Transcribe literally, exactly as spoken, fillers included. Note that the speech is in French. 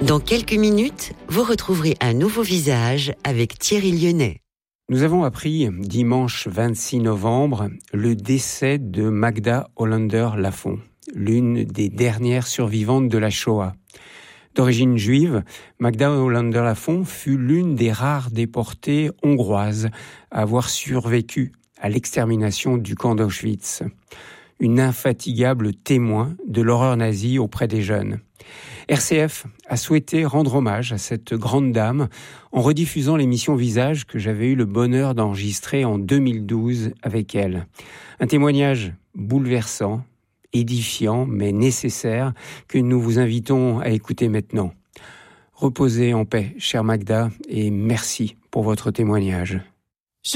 Dans quelques minutes, vous retrouverez un nouveau visage avec Thierry Lyonnais. Nous avons appris dimanche vingt-six novembre le décès de Magda Hollander-Lafont, l'une des dernières survivantes de la Shoah. D'origine juive, Magda Hollander-Lafont fut l'une des rares déportées hongroises à avoir survécu à l'extermination du camp d'Auschwitz. Une infatigable témoin de l'horreur nazie auprès des jeunes. R C F a souhaité rendre hommage à cette grande dame en rediffusant l'émission Visage que j'avais eu le bonheur d'enregistrer en deux mille douze avec elle. Un témoignage bouleversant, édifiant mais nécessaire que nous vous invitons à écouter maintenant. Reposez en paix, chère Magda, et merci pour votre témoignage.